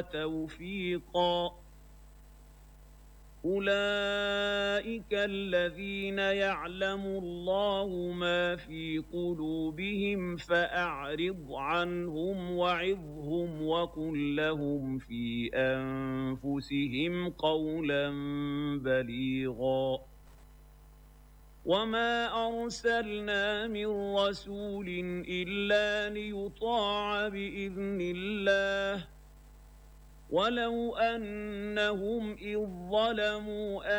توفيقا أولئك الذين يعلم الله ما في قلوبهم فأعرض عنهم وعظهم وقل لهم في أنفسهم قولا بليغا وما أرسلنا من رسول إلا ليطاع بإذن الله ولو أنهم إذ ظلموا